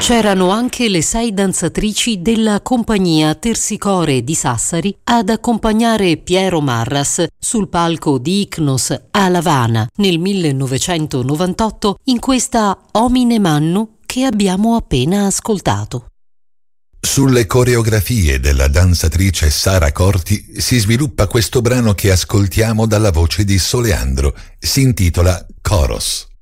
C'erano anche le 6 danzatrici della compagnia Tersicore di Sassari ad accompagnare Piero Marras sul palco di Icnos a L'Avana nel 1998 in questa Homine Mannu che abbiamo appena ascoltato. Sulle coreografie della danzatrice Sara Corti si sviluppa questo brano che ascoltiamo dalla voce di Soleandro. Si intitola Coros.